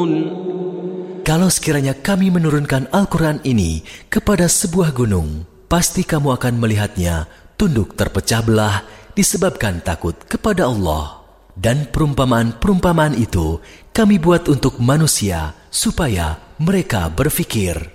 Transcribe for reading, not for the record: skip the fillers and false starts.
Kalau sekiranya kami menurunkan Al-Quran ini kepada sebuah gunung, pasti kamu akan melihatnya tunduk terpecah belah disebabkan takut kepada Allah. Dan perumpamaan-perumpamaan itu kami buat untuk manusia supaya mereka berfikir.